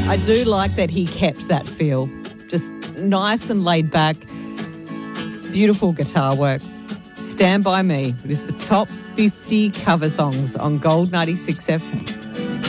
I do like that he kept that feel. Just nice and laid back. Beautiful guitar work. Stand By Me. It is the top 50 cover songs on Gold 96 FM.